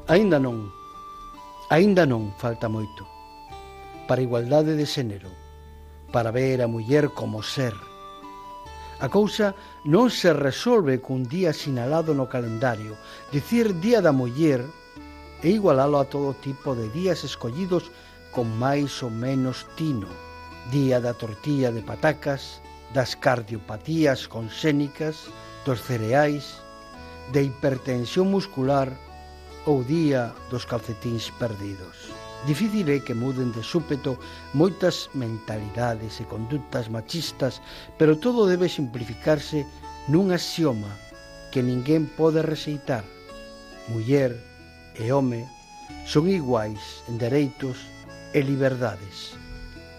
Aínda non falta moito para a igualdade de xénero, para ver a muller como ser. A cousa non se resolve cun día sinalado no calendario. Dicir Día da Muller e igualalo a todo tipo de días escollidos con máis ou menos tino. Día da tortilla de patacas, das cardiopatías conxénicas, dos cereais, de hipertensión muscular ou día dos calcetíns perdidos. Difícil é que muden de súpeto moitas mentalidades e conductas machistas, pero todo debe simplificarse nun axioma que ninguén pode rexeitar. Muller e home son iguais en dereitos e liberdades.